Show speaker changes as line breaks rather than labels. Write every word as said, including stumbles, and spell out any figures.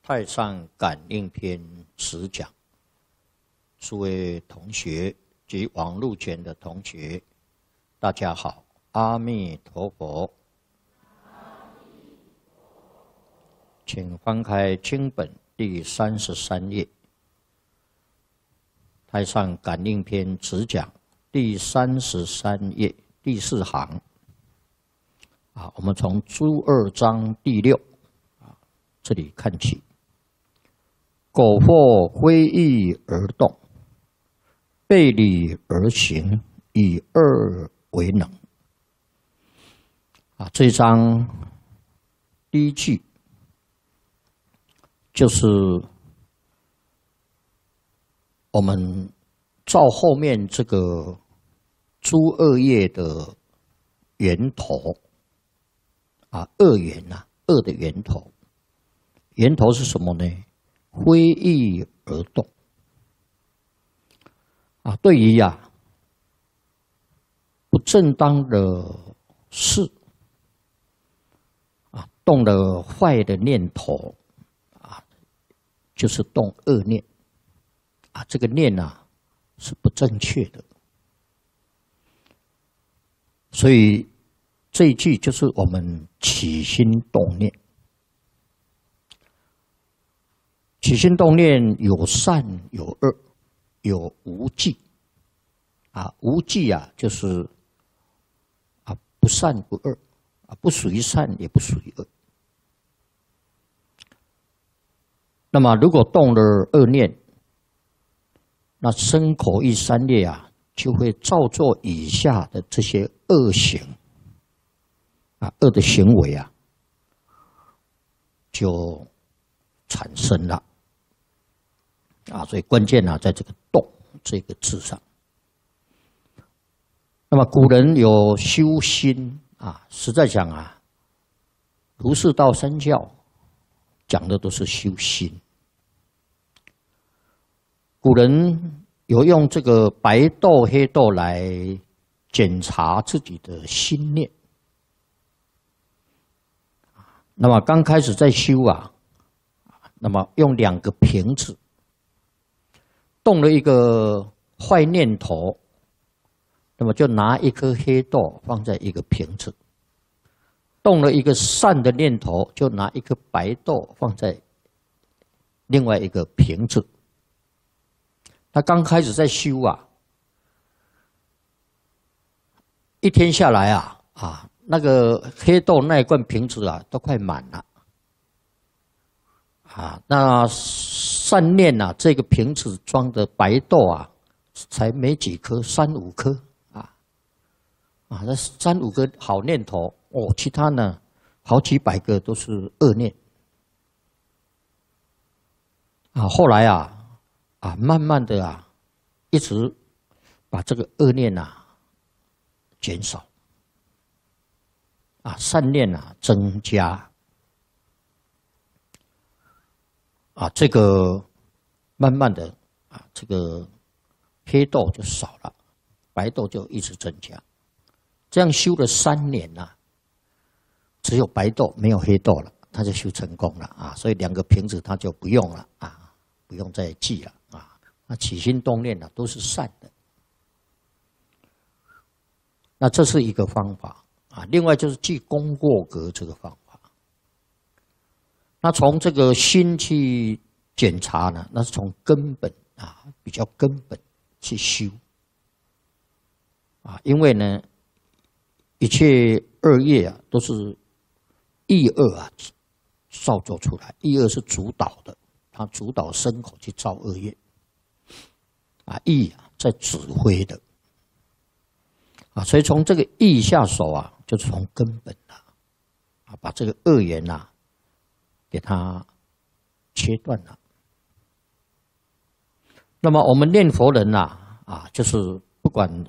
太上感应篇十讲，诸位同学及网络前的同学，大家好，阿弥陀佛。请翻开经本第三十三页，太上感应篇十讲第三十三页第四行。啊，我们从诸二章第六啊这里看起。苟或非义而动，背理而行，以二为能。啊，这一章第一句就是我们照后面这个诸恶业的源头啊，恶源呐、啊，恶的源头，源头是什么呢？非义而动啊，对于呀、啊、不正当的事啊，动了坏的念头啊，就是动恶念啊，这个念啊是不正确的，所以这一句就是我们起心动念。起心动念有善有恶，有无记啊，无记啊就是啊不善不恶啊，不属于善也不属于恶。那么如果动了恶念，那身口意三业啊就会造作以下的这些恶行啊，恶的行为啊就产生了。啊，所以关键呢、啊，在这个“动”这个字上。那么古人有修心啊，实在讲啊，儒释道三教讲的都是修心。古人有用这个白豆、黑豆来检查自己的心念。那么刚开始在修啊，那么用两个瓶子。动了一个坏念头，那么就拿一颗黑豆放在一个瓶子；动了一个善的念头，就拿一颗白豆放在另外一个瓶子。他刚开始在修啊，一天下来啊啊，那个黑豆那一罐瓶子啊都快满了啊，那。善念啊，这个瓶子装的白豆啊，才没几颗，三五颗啊，啊，那三五个好念头哦，其他呢，好几百个都是恶念啊。后来啊，啊，慢慢的啊，一直把这个恶念啊减少，啊，善念啊增加。啊，这个慢慢的啊，这个黑豆就少了，白豆就一直增加。这样修了三年呐、啊，只有白豆没有黑豆了，他就修成功了啊。所以两个瓶子他就不用了啊，不用再记了啊。那起心动念呢、啊，都是善的。那这是一个方法啊。另外就是记功过格这个方法。那从这个心去检查呢，那是从根本啊，比较根本去修啊，因为呢，一切恶业啊都是意恶啊造作出来，意恶是主导的，它主导身口去造恶业啊，意啊在指挥的啊，所以从这个意下手啊，就是从根本啊，啊把这个恶缘啊。给它切断了。那么我们念佛人呐、啊，啊，就是不管